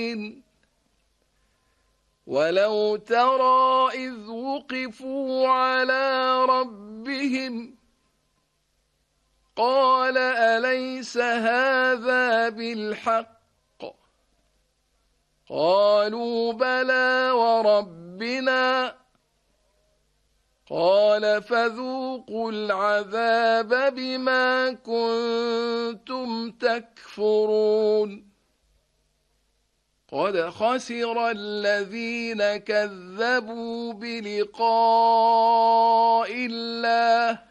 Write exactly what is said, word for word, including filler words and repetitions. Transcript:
ولو ترى إذ وقفوا على ربهم قال أليس هذا بالحق قالوا بلى وربنا قال فذوقوا العذاب بما كنتم تكفرون قد خسر الذين كذبوا بلقاء الله